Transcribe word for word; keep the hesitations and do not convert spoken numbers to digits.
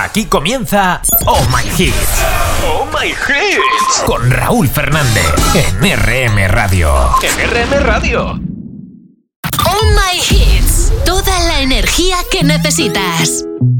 Aquí comienza Oh My Hits. Oh My Hits. Con Raúl Fernández en R M Radio. En R M Radio. Oh My Hits. Toda la energía que necesitas.